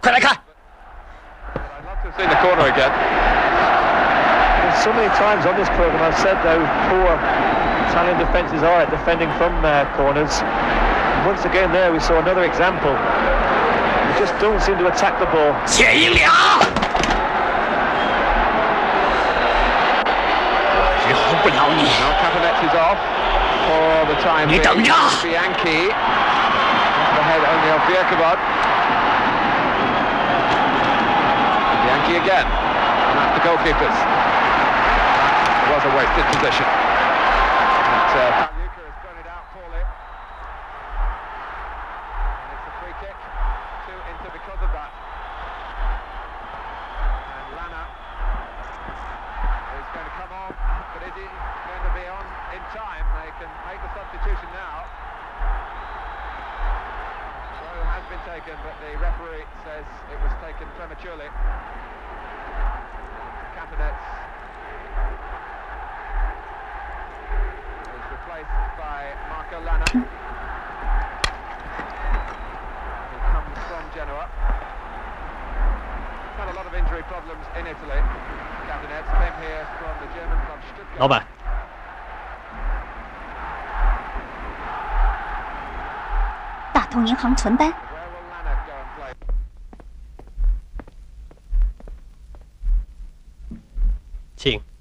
快来看。 See the corner again. So many times on this programme I've said how poor Italian defences are at defending from corners. And once again there we saw another example. They just don't seem to attack the ball. 谢英良，制服不了你。 Now Cabinet is off for the time 你 being. 等着。 Bianchi. The head only of Bierkabod. Bianchi again. And that's the goalkeepers. It was a wasted position. But Pagliuca has thrown it out poorly. And it's a free kick to Inter because of that. And Lana is going to come on, but is he going to be on in time? They can make the substitution now. Throw has been taken, but the referee says it was taken prematurely. Cabinet is replaced by Marco Lana, who comes from Genoa. He's had a lot of injury problems in Italy. Cabinet came here from the German club Stuttgart. 老板， 大通银行存单。 Where will Lana go and play? 请。